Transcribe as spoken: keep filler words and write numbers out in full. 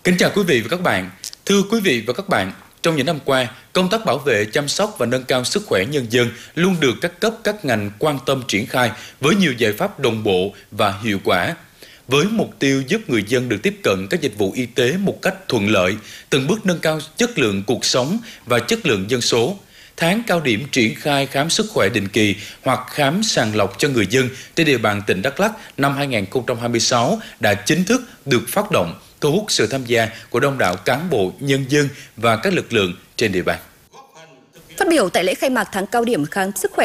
Kính chào quý vị và các bạn. Thưa quý vị và các bạn, trong những năm qua, công tác bảo vệ, chăm sóc và nâng cao sức khỏe nhân dân luôn được các cấp các ngành quan tâm triển khai với nhiều giải pháp đồng bộ và hiệu quả. Với mục tiêu giúp người dân được tiếp cận các dịch vụ y tế một cách thuận lợi, từng bước nâng cao chất lượng cuộc sống và chất lượng dân số, tháng cao điểm triển khai khám sức khỏe định kỳ hoặc khám sàng lọc cho người dân trên địa bàn tỉnh Đắk Lắk năm hai nghìn không trăm hai mươi sáu đã chính thức được phát động, thu hút sự tham gia của đông đảo cán bộ, nhân dân và các lực lượng trên địa bàn. Phát biểu tại lễ khai mạc tháng cao điểm khám sức khỏe